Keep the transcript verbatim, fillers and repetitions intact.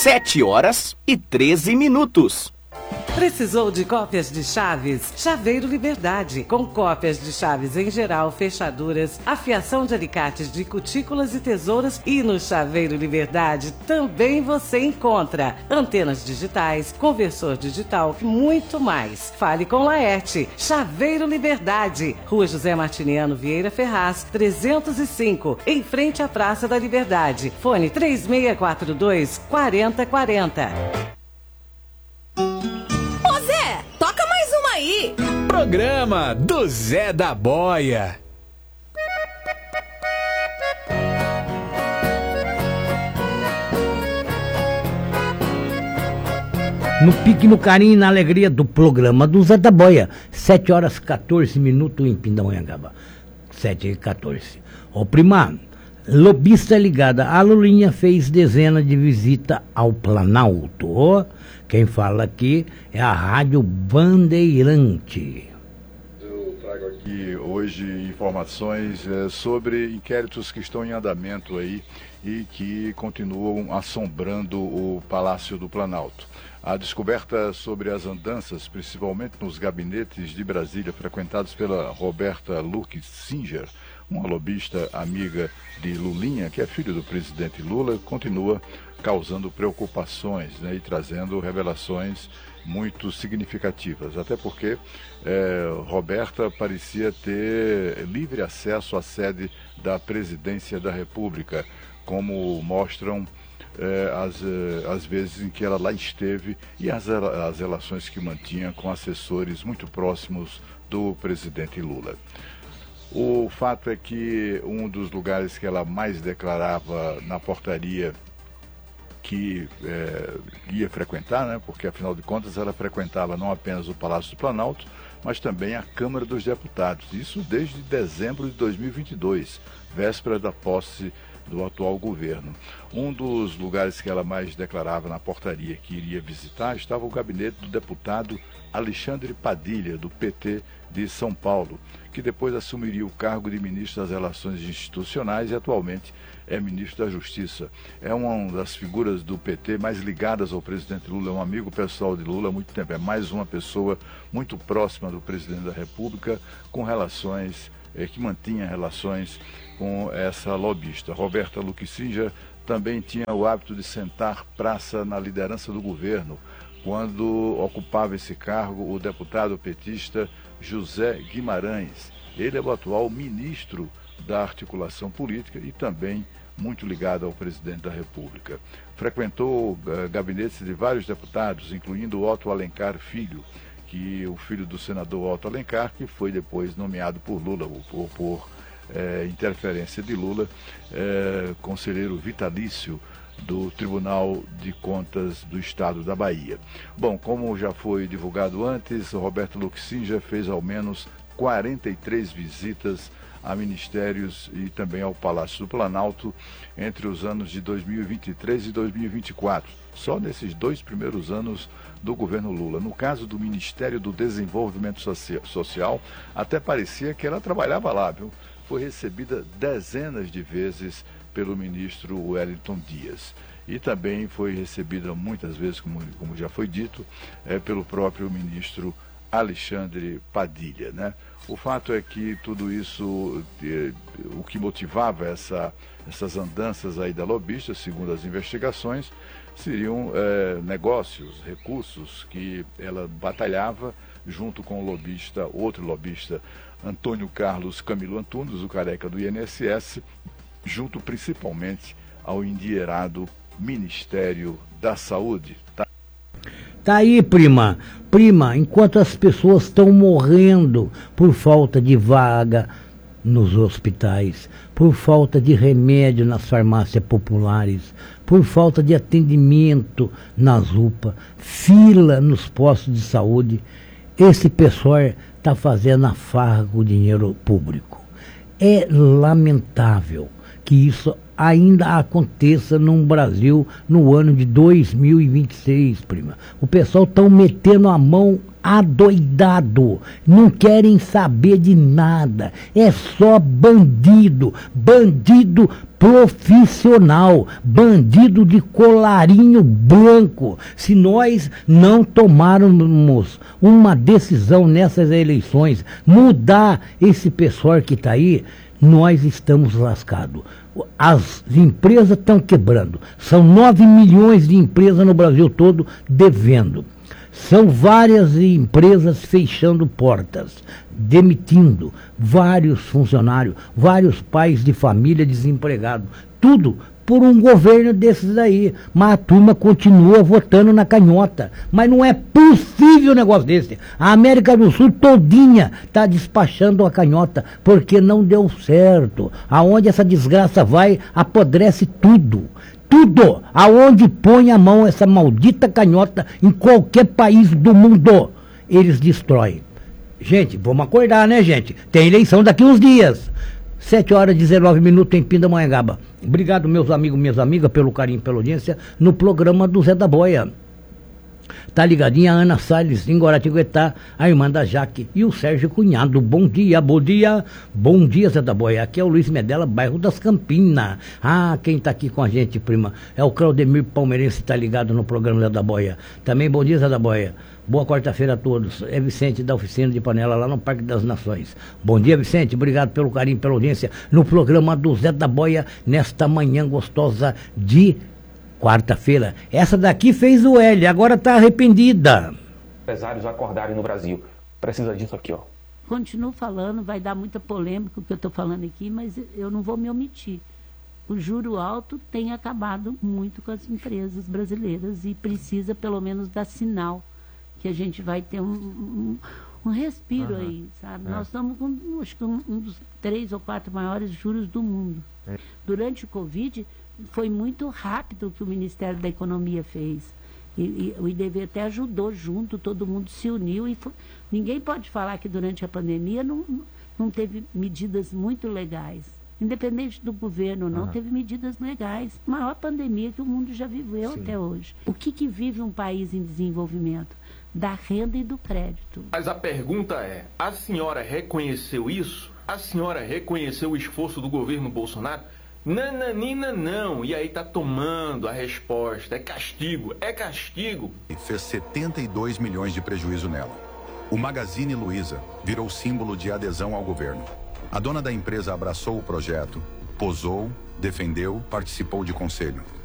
sete horas e treze minutos. Precisou de cópias de chaves? Chaveiro Liberdade, com cópias de chaves em geral, fechaduras, afiação de alicates de cutículas e tesouras. E no Chaveiro Liberdade também você encontra antenas digitais, conversor digital e muito mais. Fale com Laerte. Chaveiro Liberdade, Rua José Martiniano Vieira Ferraz, trezentos e cinco, em frente à Praça da Liberdade. Fone três seis quatro dois, quatro zero quatro zero. Aí. Programa do Zé da Boia. No pique, no carinho e na alegria do programa do Zé da Boia. sete horas e quatorze minutos em Pindamonhangaba. sete e quatorze. Ô prima, lobista ligada. A Lulinha fez dezena de visita ao Planalto. Quem fala aqui é a Rádio Bandeirante. Eu trago aqui hoje informações é, sobre inquéritos que estão em andamento aí e que continuam assombrando o Palácio do Planalto. A descoberta sobre as andanças, principalmente nos gabinetes de Brasília, frequentados pela Roberta Luque Singer, uma lobista amiga de Lulinha, que é filho do presidente Lula, continua causando preocupações, né, e trazendo revelações muito significativas. Até porque é, Roberta parecia ter livre acesso à sede da Presidência da República, como mostram é, as, as vezes em que ela lá esteve e as, as relações que mantinha com assessores muito próximos do presidente Lula. O fato é que um dos lugares que ela mais declarava na portaria que é, ia frequentar, né, porque afinal de contas ela frequentava não apenas o Palácio do Planalto, mas também a Câmara dos Deputados, isso desde dezembro de dois mil e vinte e dois, véspera da posse do atual governo. Um dos lugares que ela mais declarava na portaria que iria visitar estava o gabinete do deputado Alexandre Padilha, do P T de São Paulo, que depois assumiria o cargo de ministro das Relações Institucionais e atualmente é ministro da Justiça. É uma das figuras do P T mais ligadas ao presidente Lula, é um amigo pessoal de Lula há muito tempo, é mais uma pessoa muito próxima do presidente da República, com relações, eh, que mantinha relações com essa lobista. Roberta Luque Singer também tinha o hábito de sentar praça na liderança do governo, quando ocupava esse cargo o deputado petista José Guimarães. Ele é o atual ministro da Articulação Política e também muito ligado ao presidente da República. Frequentou uh, gabinetes de vários deputados, incluindo Otto Alencar Filho, que o filho do senador Otto Alencar, que foi depois nomeado por Lula, ou por eh, interferência de Lula, eh, conselheiro vitalício do Tribunal de Contas do Estado da Bahia. Bom, como já foi divulgado antes, Roberto Luque Singer fez ao menos quarenta e três visitas a ministérios e também ao Palácio do Planalto entre os anos de dois mil e vinte e três e dois mil e vinte e quatro, só nesses dois primeiros anos do governo Lula. No caso do Ministério do Desenvolvimento Social, até parecia que ela trabalhava lá, viu? Foi recebida dezenas de vezes pelo ministro Wellington Dias. E também foi recebida muitas vezes, como, como já foi dito, é, pelo próprio ministro Alexandre Padilha, né? O fato é que tudo isso, eh, o que motivava essa, essas andanças aí da lobista, segundo as investigações, seriam eh, negócios, recursos que ela batalhava junto com o lobista, outro lobista, Antônio Carlos Camilo Antunes, o careca do I N S S, junto principalmente ao endinheirado Ministério da Saúde. Tá? Tá aí, prima. Prima, enquanto as pessoas estão morrendo por falta de vaga nos hospitais, por falta de remédio nas farmácias populares, por falta de atendimento nas U P A, fila nos postos de saúde, esse pessoal está fazendo a farra com o dinheiro público. É lamentável que isso ainda aconteça no Brasil no ano de dois mil e vinte e seis, prima. O pessoal está metendo a mão adoidado, não querem saber de nada, é só bandido, bandido profissional, bandido de colarinho branco. Se nós não tomarmos uma decisão nessas eleições, mudar esse pessoal que está aí, nós estamos lascados. As empresas estão quebrando. São nove milhões de empresas no Brasil todo devendo. São várias empresas fechando portas, demitindo vários funcionários, vários pais de família desempregados. Tudo por um governo desses aí. Mas a turma continua votando na canhota. Mas não é possível um negócio desse. A América do Sul todinha está despachando a canhota, porque não deu certo. Aonde essa desgraça vai, apodrece tudo. Tudo, aonde põe a mão essa maldita canhota, em qualquer país do mundo, eles destroem. Gente, vamos acordar, né, gente? Tem eleição daqui uns dias. sete horas e dezenove minutos em Pindamonhangaba. Obrigado, meus amigos, minhas amigas, pelo carinho, pela audiência, no programa do Zé da Boia. Tá ligadinha a Ana Salles, em Guaratinguetá, a irmã da Jaque e o Sérgio Cunhado. Bom dia, bom dia, bom dia, Zé da Boia. Aqui é o Luiz Medella, bairro das Campinas. Ah, quem tá aqui com a gente, prima, é o Claudemir Palmeirense, tá ligado no programa Zé da Boia. Também bom dia, Zé da Boia. Boa quarta-feira a todos. É Vicente da Oficina de Panela, lá no Parque das Nações. Bom dia, Vicente. Obrigado pelo carinho, pela audiência, no programa do Zé da Boia, nesta manhã gostosa de quarta-feira. Essa daqui fez o L, agora está arrependida. Empresários acordarem no Brasil. Precisa disso aqui, ó. Continuo falando, vai dar muita polêmica o que eu estou falando aqui, mas eu não vou me omitir. O juro alto tem acabado muito com as empresas brasileiras e precisa pelo menos dar sinal que a gente vai ter um, um, um respiro uhum. aí, sabe? É. Nós estamos com acho que um, um dos três ou quatro maiores juros do mundo. É. Durante o Covid, foi muito rápido o que o Ministério da Economia fez. E, e o I D V até ajudou junto, todo mundo se uniu. E foi, ninguém pode falar que durante a pandemia não, não teve medidas muito legais. Independente do governo, não, uhum. teve medidas legais. Maior pandemia que o mundo já viveu Sim. até hoje. O que, que vive um país em desenvolvimento? Da renda e do crédito. Mas a pergunta é, a senhora reconheceu isso? A senhora reconheceu o esforço do governo Bolsonaro? Nananina não, e aí tá tomando a resposta, é castigo, é castigo. Fez setenta e dois milhões de prejuízo nela. O Magazine Luiza virou símbolo de adesão ao governo. A dona da empresa abraçou o projeto, posou, defendeu, participou de conselho.